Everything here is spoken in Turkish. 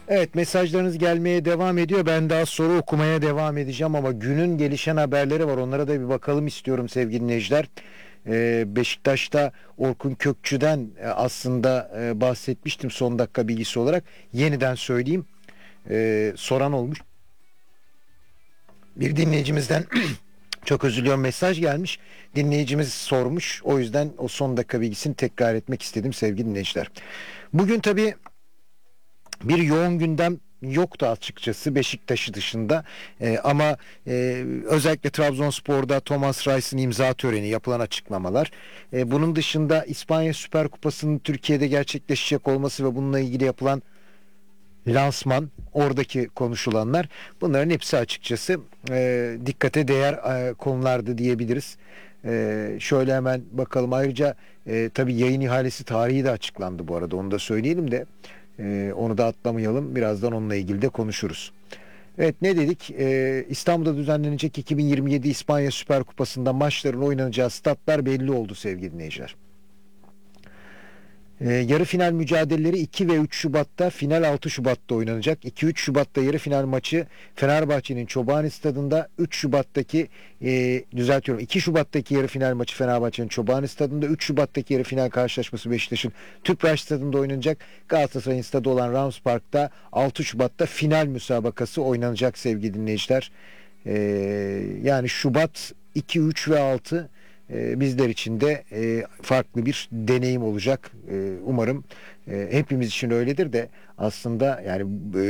Evet, mesajlarınız gelmeye devam ediyor. Ben daha soru okumaya devam edeceğim ama günün gelişen haberleri var. Onlara da bir bakalım istiyorum sevgili dinleyiciler. Beşiktaş'ta Orkun Kökçü'den aslında bahsetmiştim son dakika bilgisi olarak. Yeniden söyleyeyim. Soran olmuş. Bir dinleyicimizden çok özür diliyorum, mesaj gelmiş. Dinleyicimiz sormuş. O yüzden o son dakika bilgisini tekrar etmek istedim sevgili dinleyiciler. Bugün tabii bir yoğun gündem yoktu açıkçası Beşiktaş'ı dışında. Ama özellikle Trabzonspor'da Thomas Reis'in imza töreni, yapılan açıklamalar. Bunun dışında İspanya Süper Kupası'nın Türkiye'de gerçekleşecek olması ve bununla ilgili yapılan lansman, oradaki konuşulanlar, bunların hepsi açıkçası dikkate değer konulardı diyebiliriz. Şöyle hemen bakalım. Ayrıca tabii yayın ihalesi tarihi de açıklandı bu arada. Onu da söyleyelim de onu da atlamayalım. Birazdan onunla ilgili de konuşuruz. Evet, ne dedik? İstanbul'da düzenlenecek 2027 İspanya Süper Kupası'nda maçların oynanacağı statlar belli oldu sevgili dinleyiciler. Yarı final mücadeleleri 2 ve 3 Şubat'ta, final 6 Şubat'ta oynanacak. 2-3 Şubat'ta yarı final maçı Fenerbahçe'nin Çobani Stadı'nda, 3 Şubat'taki düzeltiyorum, 2 Şubat'taki yarı final maçı Fenerbahçe'nin Çobani Stadı'nda, 3 Şubat'taki yarı final karşılaşması Beşiktaş'ın Tüpraş Stadı'nda oynanacak. Galatasaray'ın stadı olan Rams Park'ta 6 Şubat'ta final müsabakası oynanacak sevgili dinleyiciler. Yani Şubat 2, 3 ve 6 bizler için de farklı bir deneyim olacak. Umarım hepimiz için öyledir de aslında yani